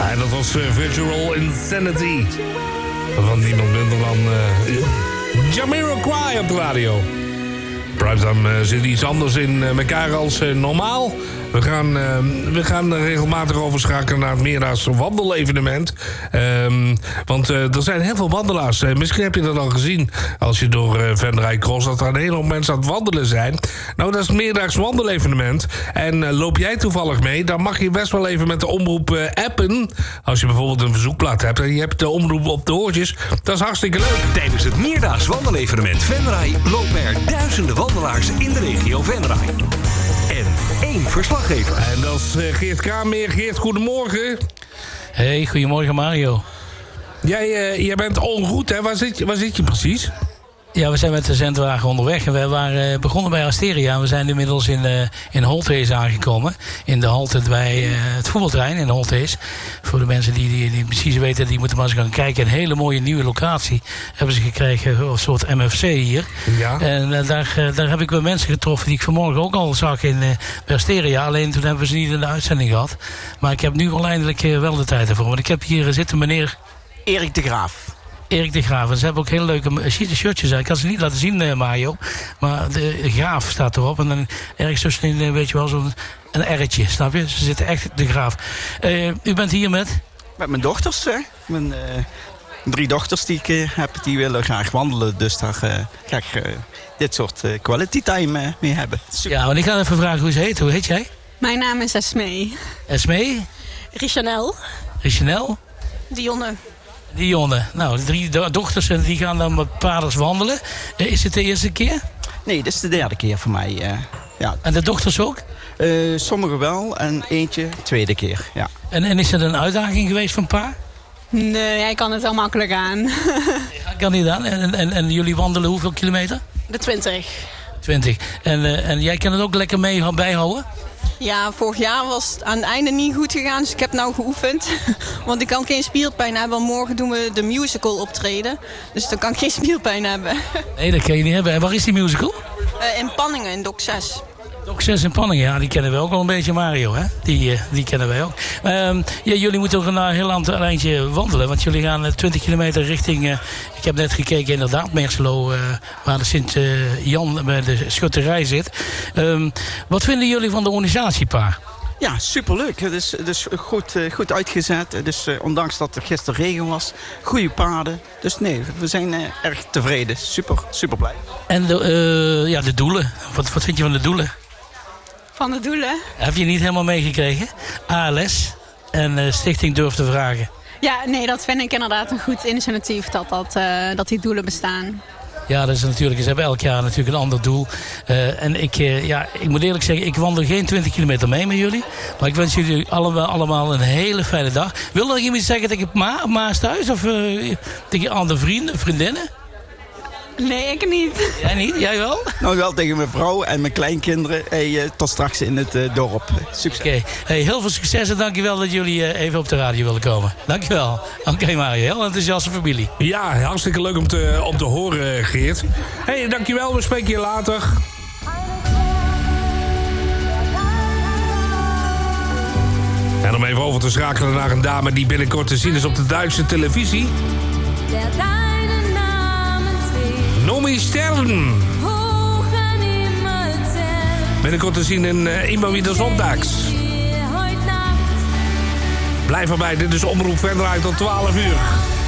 En dat was Virtual Insanity. Van niemand minder dan Jamiroquai op de radio. Primetime zit iets anders in elkaar als normaal. We gaan regelmatig overschakelen naar het meerdaags wandelevenement. Want er zijn heel veel wandelaars. Misschien heb je dat al gezien als je door Venray Cross, dat er een hele hoop mensen aan het wandelen zijn. Nou, dat is het meerdaags wandelevenement. En loop jij toevallig mee, dan mag je best wel even met de omroep appen. Als je bijvoorbeeld een verzoekplaat hebt en je hebt de omroep op de oortjes. Dat is hartstikke leuk. Tijdens het meerdaags wandelevenement Venray lopen er duizenden wandelaars in de regio Venray. En 1 verslaggever. En dat is Geert Kramer. Geert, goedemorgen. Hey, goedemorgen Mario. Jij bent en route, hè? Waar zit je precies? Ja, we zijn met de zendwagen onderweg. En we waren begonnen bij Asteria. We zijn inmiddels in Holthuis aangekomen. In de halte bij het voetbalterrein in Holthuis. Voor de mensen die precies weten, die moeten maar eens gaan kijken. Een hele mooie nieuwe locatie hebben ze gekregen. Een soort MFC hier. Ja. En daar heb ik wel mensen getroffen die ik vanmorgen ook al zag bij Asteria. Alleen toen hebben we ze niet in de uitzending gehad. Maar ik heb nu al eindelijk wel de tijd ervoor. Want ik heb hier zitten meneer Erik de Graaf. Erik de Graaf. En ze hebben ook hele leuke shirtjes. Ik kan ze niet laten zien, Mario. Maar de Graaf staat erop. En dan ergens tussenin, weet je wel, zo'n R'tje. Snap je? Ze zitten echt de Graaf. U bent hier met? Met mijn dochters, hè. Mijn 3 dochters die ik heb, die willen graag wandelen. Dus daar ga ik dit soort quality time mee hebben. Super. Ja, want ik ga even vragen hoe ze heet. Hoe heet jij? Mijn naam is Esmee. Esmee? Richanel. Richanel? Dionne. Nou, de 3 dochters en die gaan dan met paders wandelen. Is het de eerste keer? Nee, dit is de 3e keer voor mij. Ja. En de dochters ook? Sommigen wel en eentje tweede keer, ja. En is het een uitdaging geweest van pa? Nee, hij kan het wel makkelijk aan. Kan hij dan? En jullie wandelen hoeveel kilometer? De 20. 20. En jij kan het ook lekker mee bijhouden? Ja, vorig jaar was het aan het einde niet goed gegaan, dus ik heb nou geoefend. Want ik kan geen spierpijn hebben, want morgen doen we de musical optreden. Dus dan kan ik geen spierpijn hebben. Nee, dat kan je niet hebben. En waar is die musical? In Panningen, in Dock 6. Dock 6 in Panningen, ja, die kennen we ook wel een beetje, Mario, hè? Die kennen wij ook. Ja, jullie moeten ook een heel eindje wandelen, want jullie gaan 20 kilometer richting... ik heb net gekeken, inderdaad, Merselo, waar de Sint-Jan bij de schutterij zit. Wat vinden jullie van de organisatie, Pa? Ja, superleuk. Het is goed uitgezet. Dus ondanks dat er gisteren regen was, goede paden. Dus nee, we zijn erg tevreden. Super blij. En de doelen. Wat vind je van de doelen? Van de doelen? Heb je niet helemaal meegekregen? ALS en Stichting Durf te Vragen. Ja, nee, dat vind ik inderdaad een goed initiatief dat die doelen bestaan. Ja, dat is natuurlijk. Ze hebben elk jaar natuurlijk een ander doel. En ik moet eerlijk zeggen, ik wandel geen 20 kilometer mee met jullie. Maar ik wens jullie allemaal een hele fijne dag. Wil er iemand zeggen tegen Ma's thuis? Of tegen andere vriendinnen? Nee, ik niet. Jij niet? Jij wel? Nou, wel tegen mijn vrouw en mijn kleinkinderen. Tot straks in het dorp. Succes. Oké. Hey, heel veel succes en dankjewel dat jullie even op de radio willen komen. Dankjewel. Oké, Mario. Heel enthousiaste familie. Ja, hartstikke leuk om te horen, Geert. Hey, dankjewel. We spreken je later. En om even over te schakelen naar een dame die binnenkort te zien is op de Duitse televisie. Nomi Stern. Binnenkort te zien in Immer wieder Sonntags. Blijf erbij, dit is Omroep Venray tot 12 uur.